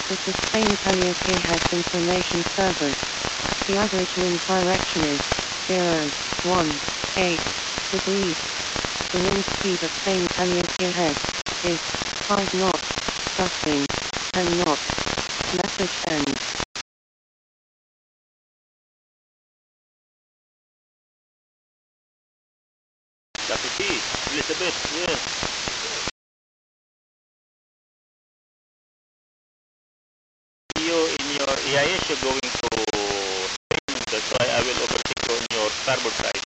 This is Spain Caliente information server. The average wind direction is 018 degrees. The wind speed of Spain Caliente head is 5 knots, gusting 10 knots. Message ends. Dr. T, Elizabeth, yeah. You in your EIS, you're going to Spain. That's why I will overtake you on your starboard side.